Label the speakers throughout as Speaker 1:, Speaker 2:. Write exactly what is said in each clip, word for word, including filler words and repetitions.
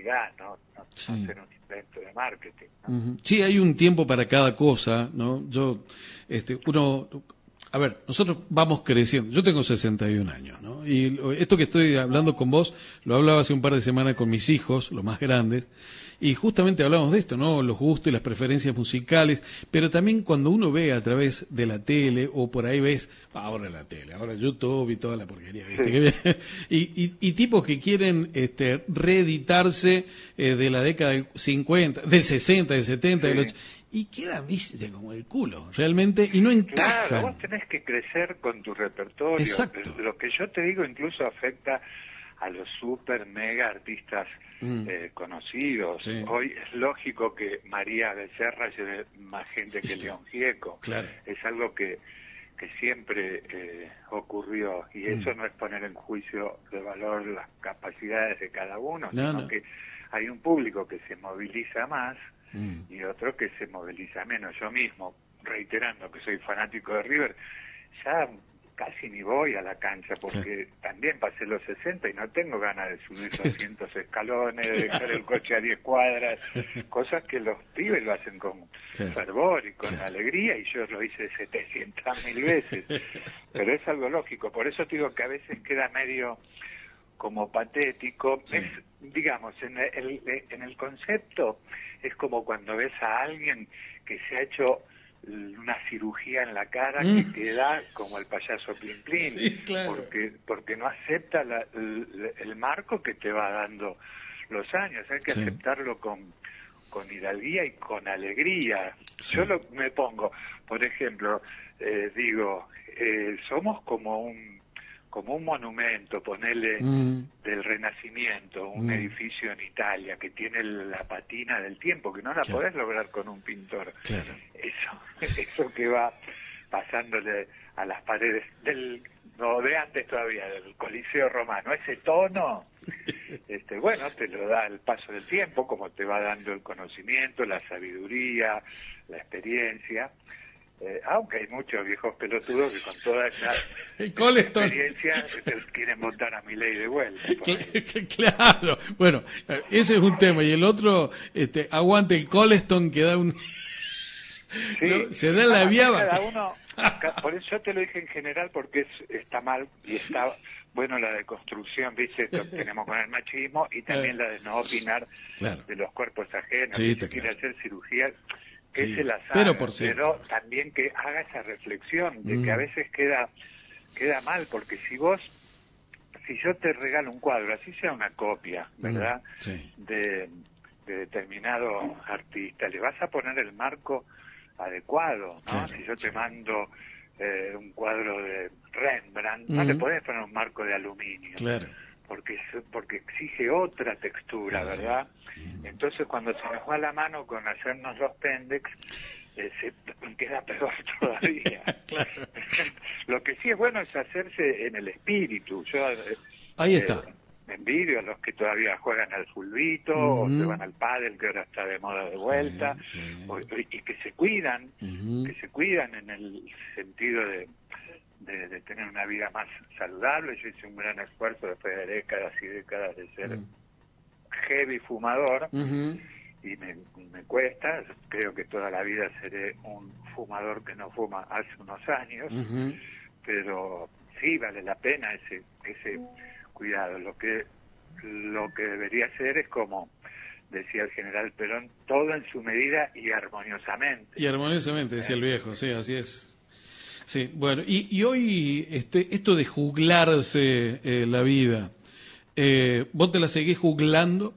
Speaker 1: publicidad, no, no,
Speaker 2: Sí.
Speaker 1: no ser un invento de marketing, ¿no?
Speaker 2: Ujú. Sí, hay un tiempo para cada cosa, ¿no? Yo, este, uno, a ver, nosotros vamos creciendo. Yo tengo sesenta y un años, ¿no? Y lo- esto que estoy hablando con vos, lo hablaba hace un par de semanas con mis hijos, los más grandes, y justamente hablamos de esto, ¿no? Los gustos y las preferencias musicales, pero también cuando uno ve a través de la tele, o por ahí ves, ahora la tele, ahora YouTube y toda la porquería, ¿viste?
Speaker 1: Sí.
Speaker 2: Que- y, y, y tipos que quieren este, reeditarse eh, de la década del cincuenta, del sesenta, del setenta,
Speaker 1: Sí.
Speaker 2: del ochenta, y quedan, viste, como el culo, realmente, y no
Speaker 1: Claro,
Speaker 2: encajan.
Speaker 1: vos tenés que crecer con tu repertorio.
Speaker 2: Exacto.
Speaker 1: Lo que yo te digo incluso afecta a los super mega artistas
Speaker 2: Mm.
Speaker 1: eh, conocidos.
Speaker 2: Sí.
Speaker 1: Hoy es lógico que María Becerra lleve más gente que León Gieco.
Speaker 2: Claro.
Speaker 1: Es algo que, que siempre eh, ocurrió, y eso
Speaker 2: Mm.
Speaker 1: no es poner en juicio de valor las capacidades de cada uno,
Speaker 2: No,
Speaker 1: sino
Speaker 2: no.
Speaker 1: que hay un público que se moviliza más
Speaker 2: Mm.
Speaker 1: y otro que se moviliza menos. Yo mismo, reiterando que soy fanático de River, ya casi ni voy a la cancha porque también pasé los sesenta y no tengo ganas de subir doscientos escalones, de dejar el coche a diez cuadras, cosas que los pibes lo hacen con
Speaker 2: Claro.
Speaker 1: fervor y con
Speaker 2: Claro.
Speaker 1: alegría, y yo lo hice setecientas mil veces. Pero es algo lógico, por eso te digo que a veces queda medio como patético.
Speaker 2: Sí.
Speaker 1: Es, digamos, en el, en el concepto es como cuando ves a alguien que se ha hecho una cirugía en la cara
Speaker 2: Mm.
Speaker 1: que queda como el payaso Plin Plin,
Speaker 2: Sí, claro.
Speaker 1: porque porque no acepta la- el, el marco que te va dando los años. Hay que
Speaker 2: Sí.
Speaker 1: aceptarlo con con hidalguía y con alegría.
Speaker 2: Sí.
Speaker 1: Yo lo, me pongo, por ejemplo, eh, digo, eh, somos como un como un monumento, ponele,
Speaker 2: Mm.
Speaker 1: del Renacimiento, un
Speaker 2: Mm.
Speaker 1: edificio en Italia que tiene la patina del tiempo, que no la
Speaker 2: Claro.
Speaker 1: podés lograr con un pintor.
Speaker 2: Claro.
Speaker 1: Eso, eso que va pasándole a las paredes del, no, de antes todavía, del Coliseo Romano, ese tono, este, bueno, te lo da el paso del tiempo, como te va dando el conocimiento, la sabiduría, la experiencia. Eh, aunque hay muchos viejos pelotudos que con toda esa
Speaker 2: El Coleston.
Speaker 1: experiencia te quieren montar a mi ley de vuelta. por ahí.
Speaker 2: Claro, bueno, ese es un tema. Y el otro, este, aguante el Coleston que da un...
Speaker 1: Sí,
Speaker 2: ¿no? Se da la
Speaker 1: además,
Speaker 2: viaba.
Speaker 1: cada uno, ca- por eso yo te lo dije en general, porque es, está mal y está bueno la deconstrucción, ¿viste? Esto que tenemos con el machismo, y también la de no opinar
Speaker 2: Claro.
Speaker 1: de los cuerpos ajenos.
Speaker 2: Sí,
Speaker 1: Que
Speaker 2: está
Speaker 1: si quiere
Speaker 2: claro.
Speaker 1: hacer cirugía, que
Speaker 2: Sí,
Speaker 1: se las haga,
Speaker 2: pero por cierto.
Speaker 1: pero también que haga esa reflexión de
Speaker 2: Mm.
Speaker 1: que a veces queda queda mal, porque si vos, si yo te regalo un cuadro, así sea una copia, ¿verdad?
Speaker 2: Mm, sí.
Speaker 1: de, de determinado artista, le vas a poner el marco adecuado, ¿no?
Speaker 2: Claro,
Speaker 1: Si yo te
Speaker 2: sí.
Speaker 1: mando eh, un cuadro de Rembrandt, no
Speaker 2: Mm.
Speaker 1: le podés poner un marco de aluminio,
Speaker 2: Claro.
Speaker 1: porque es- porque exige otra textura,
Speaker 2: Ah, sí.
Speaker 1: ¿verdad?
Speaker 2: Mm.
Speaker 1: Entonces cuando se nos va la mano con hacernos los pendex, eh, se queda peor todavía.
Speaker 2: Claro.
Speaker 1: Lo que sí es bueno es hacerse en el espíritu. Yo eh,
Speaker 2: Ahí
Speaker 1: eh,
Speaker 2: está.
Speaker 1: envidio a los que todavía juegan al fulbito,
Speaker 2: Ujú.
Speaker 1: o se van al pádel, que ahora está de moda de vuelta,
Speaker 2: Sí, sí.
Speaker 1: o- y que se cuidan,
Speaker 2: Ujú.
Speaker 1: que se cuidan en el sentido de, de, de tener una vida más saludable. Yo hice un gran esfuerzo después de décadas y décadas de ser
Speaker 2: Mm.
Speaker 1: heavy fumador,
Speaker 2: Ujú.
Speaker 1: y me, me cuesta. Creo que toda la vida seré un fumador que no fuma hace unos años,
Speaker 2: Ujú.
Speaker 1: pero sí vale la pena ese ese cuidado. Lo que lo que debería ser es, como decía el general Perón, todo en su medida y armoniosamente.
Speaker 2: Y armoniosamente, decía el viejo, sí, así es. Sí, bueno, y, y hoy este, esto de juglarse eh, la vida, eh, ¿vos te la seguís juglando?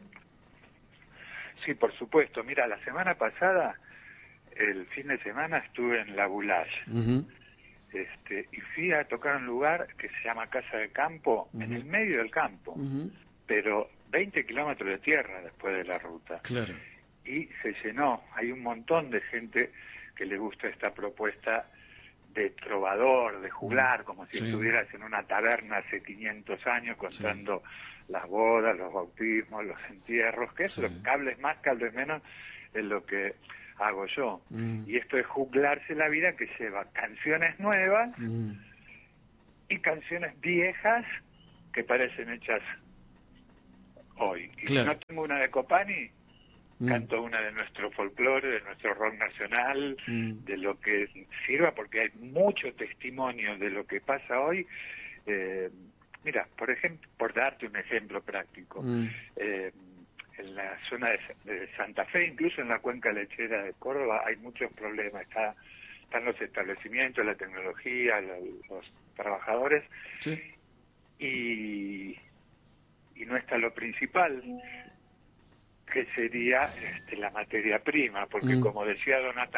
Speaker 1: Sí, por supuesto. Mira, la semana pasada, el fin de semana, estuve en La Boulage,
Speaker 2: Ujú.
Speaker 1: este, y fui a tocar un lugar que se llama Casa de Campo, en
Speaker 2: Ujú.
Speaker 1: el medio del campo,
Speaker 2: Ujú.
Speaker 1: pero veinte kilómetros de tierra después de la ruta.
Speaker 2: Claro.
Speaker 1: Y se llenó. Hay un montón de gente que le gusta esta propuesta de trovador, de juglar, como si
Speaker 2: Sí.
Speaker 1: estuvieras en una taberna hace quinientos años contando las bodas, los bautismos, los entierros, que es
Speaker 2: Sí.
Speaker 1: lo que hables más, que hables menos, es lo que hago yo.
Speaker 2: Mm.
Speaker 1: Y esto es juglarse la vida, que lleva canciones nuevas
Speaker 2: Mm.
Speaker 1: y canciones viejas que parecen hechas hoy. Y
Speaker 2: claro.
Speaker 1: si no tengo una de Copani,
Speaker 2: Mm.
Speaker 1: canto una de nuestro folclore, de nuestro rock nacional,
Speaker 2: Mm.
Speaker 1: de lo que sirva, porque hay mucho testimonio de lo que pasa hoy. Eh, mira, por ejemplo, por darte un ejemplo práctico,
Speaker 2: Mm.
Speaker 1: eh, en la zona de, de Santa Fe, incluso en la cuenca lechera de Córdoba, hay muchos problemas. Está, están los establecimientos, la tecnología, la, los trabajadores,
Speaker 2: Sí.
Speaker 1: y, y no está lo principal, que sería este, la materia prima, porque
Speaker 2: Mm.
Speaker 1: como decía Donata